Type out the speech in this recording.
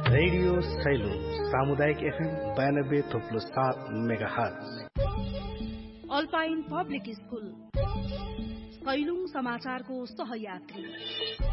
Radio salon सामुदायिक FM 92.7 megahertz. Alpine public school Sailung समाचारको सहयात्री।